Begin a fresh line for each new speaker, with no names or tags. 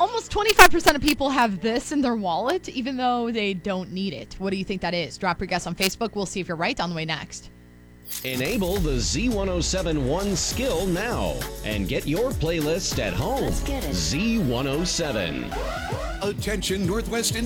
Almost 25% of people have this in their wallet, even though they don't need it. What do you think that is? Drop your guess on Facebook. We'll see if you're right on the way next.
Enable the Z107 One skill now and get your playlist at home.
Let's get it.
Z107.
Attention, Northwest